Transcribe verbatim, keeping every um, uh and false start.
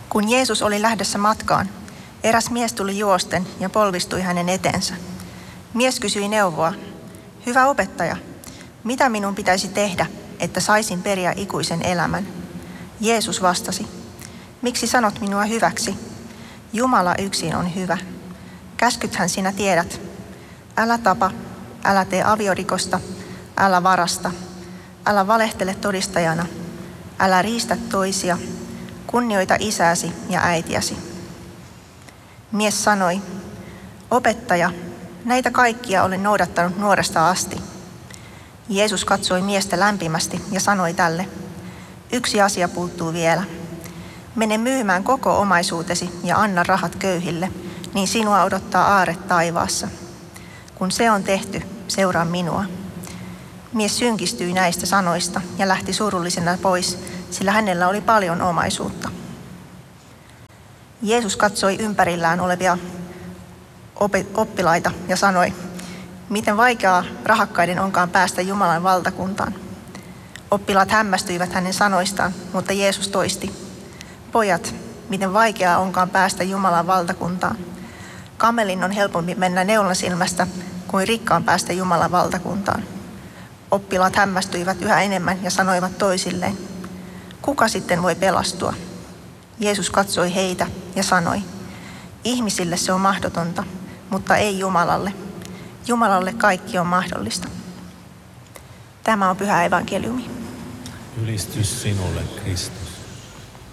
Kun Jeesus oli lähdössä matkaan, eräs mies tuli juosten ja polvistui hänen eteensä. Mies kysyi neuvoa: "Hyvä opettaja, mitä minun pitäisi tehdä, että saisin periä ikuisen elämän?" Jeesus vastasi: "Miksi sanot minua hyväksi? Jumala yksin on hyvä. Käskythän sinä tiedät: älä tapa, älä tee aviorikosta, älä varasta, älä valehtele todistajana, älä riistä toisia, kunnioita isääsi ja äitiäsi." Mies sanoi: "Opettaja, näitä kaikkia olen noudattanut nuoresta asti." Jeesus katsoi miestä lämpimästi ja sanoi tälle: "Yksi asia puuttuu vielä. Mene myymään koko omaisuutesi ja anna rahat köyhille, niin sinua odottaa aarre taivaassa. Kun se on tehty, seuraa minua." Mies synkistyi näistä sanoista ja lähti surullisena pois, sillä hänellä oli paljon omaisuutta. Jeesus katsoi ympärillään olevia oppilaita ja sanoi: "Miten vaikeaa rahakkaiden onkaan päästä Jumalan valtakuntaan." Oppilaat hämmästyivät hänen sanoistaan, mutta Jeesus toisti: "Pojat, miten vaikeaa onkaan päästä Jumalan valtakuntaan. Kamelin on helpompi mennä neulasilmästä kuin rikkaan päästä Jumalan valtakuntaan." Oppilaat hämmästyivät yhä enemmän ja sanoivat toisilleen: "Kuka sitten voi pelastua?" Jeesus katsoi heitä ja sanoi: "Ihmisille se on mahdotonta, mutta ei Jumalalle. Jumalalle kaikki on mahdollista." Tämä on pyhä evankeliumi. Ylistys sinulle, Kristus.